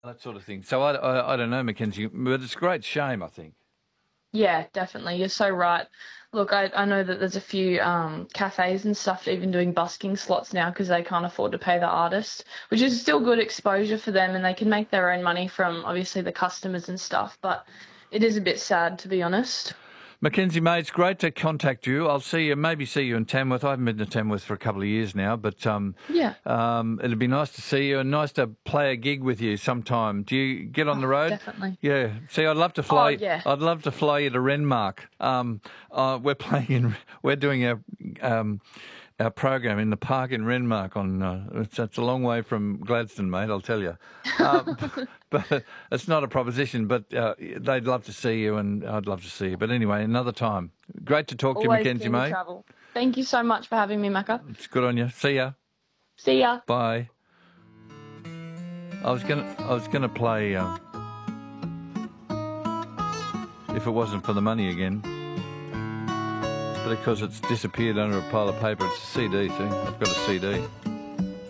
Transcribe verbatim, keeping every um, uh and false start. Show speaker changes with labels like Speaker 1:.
Speaker 1: that sort of thing. So I, I, I don't know, Mackenzie, but it's a great shame, I think.
Speaker 2: Yeah, definitely. You're so right. Look, I, I know that there's a few um, cafes and stuff even doing busking slots now because they can't afford to pay the artist, which is still good exposure for them and they can make their own money from obviously the customers and stuff. But it is a bit sad, to be honest.
Speaker 1: Mackenzie, mate, it's great to contact you. I'll see you, maybe see you in Tamworth. I haven't been to Tamworth for a couple of years now, but um,
Speaker 2: Yeah.
Speaker 1: um, it'd be nice to see you and nice to play a gig with you sometime. Do you get on
Speaker 2: Oh,
Speaker 1: the road?
Speaker 2: definitely.
Speaker 1: Yeah. See, I'd love to
Speaker 2: Oh,
Speaker 1: fly.
Speaker 2: yeah.
Speaker 1: I'd love to fly you to Renmark. Um, uh, we're playing in. We're doing a. Um, our program in the park in Renmark on uh, it's, it's a long way from Gladstone, mate, I'll tell you. Um, but it's not a proposition, but uh, they'd love to see you and I'd love to see you. But anyway, another time. Great to talk to you,
Speaker 2: Always
Speaker 1: Mackenzie,
Speaker 2: keen to
Speaker 1: mate.
Speaker 2: travel. Thank you so much for having me, Macca.
Speaker 1: It's good on you. See ya.
Speaker 2: See ya.
Speaker 1: Bye. I was gonna I was gonna play uh, If It Wasn't for the Money again. But because it's disappeared under a pile of paper, it's a C D, see? I've got a C D.